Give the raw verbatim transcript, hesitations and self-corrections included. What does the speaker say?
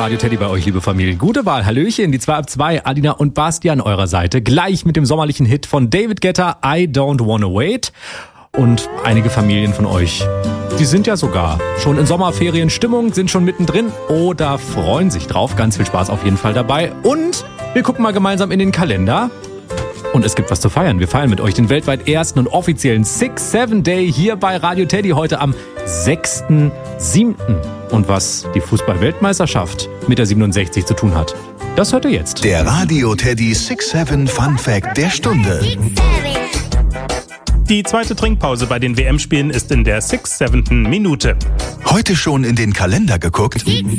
Radio Teddy bei euch, liebe Familie. Gute Wahl, Hallöchen, die zwei ab zwei, Alina und Basti an eurer Seite. Gleich mit dem sommerlichen Hit von David Guetta, I Don't Wanna Wait. Und einige Familien von euch, die sind ja sogar schon in Sommerferienstimmung, sind schon mittendrin oder freuen sich drauf. Ganz viel Spaß auf jeden Fall dabei. Und wir gucken mal gemeinsam in den Kalender. Und es gibt was zu feiern. Wir feiern mit euch den weltweit ersten und offiziellen Six Seven Day hier bei Radio Teddy heute am sechsten siebten Und was die Fußball-Weltmeisterschaft mit der siebenundsechzig zu tun hat, das hört ihr jetzt. Der Radio Teddy Six Seven Fun Fact der Stunde. Die zweite Trinkpause bei den W M-Spielen ist in der sechs siebten Minute. Heute schon in den Kalender geguckt?